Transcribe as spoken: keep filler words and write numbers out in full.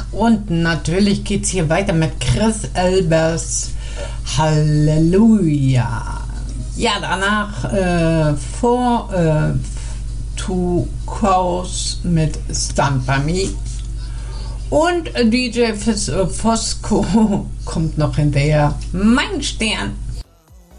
Und natürlich geht es hier weiter mit Chris Elbers Halleluja. Ja, danach äh, vor äh, Two Cows mit Stand By Me. Und D J Fos- Fosco kommt noch hinterher. Mein Stern.